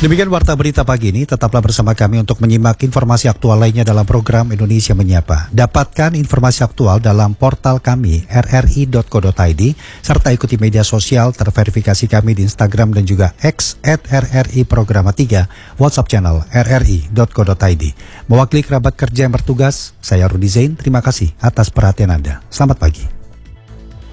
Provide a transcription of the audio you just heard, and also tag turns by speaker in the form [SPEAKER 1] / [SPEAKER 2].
[SPEAKER 1] Demikian warta berita pagi ini. Tetaplah bersama kami untuk menyimak informasi aktual lainnya dalam program Indonesia Menyapa. Dapatkan informasi aktual dalam portal kami rri.co.id serta ikuti media sosial terverifikasi kami di Instagram dan juga X @RRI Programa 3 WhatsApp channel rri.co.id. Mewakili kerabat kerja yang bertugas, saya Rudi Zain. Terima kasih atas perhatian Anda. Selamat pagi.